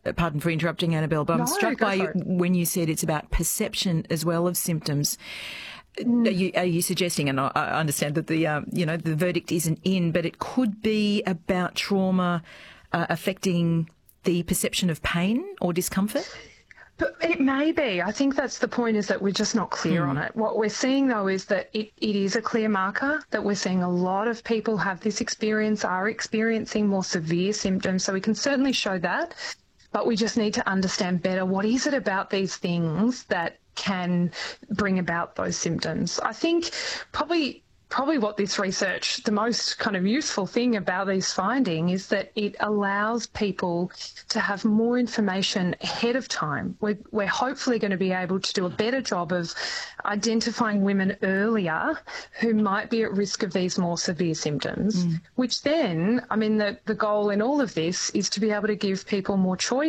pardon for interrupting, Annabelle, but I'm struck by when you said it's about perception as well of symptoms. Are you suggesting, and I understand that the verdict isn't in, but it could be about trauma affecting the perception of pain or discomfort? But it may be. I think that's the point, is that we're just not clear on it. What we're seeing, though, is that it is a clear marker, that we're seeing a lot of people have this experience, are experiencing more severe symptoms. So we can certainly show that, but we just need to understand better what is it about these things that can bring about those symptoms. I think probably what this research, the most kind of useful thing about these findings is that it allows people to have more information ahead of time. We're hopefully going to be able to do a better job of identifying women earlier who might be at risk of these more severe symptoms, which then, I mean, the goal in all of this is to be able to give people more choice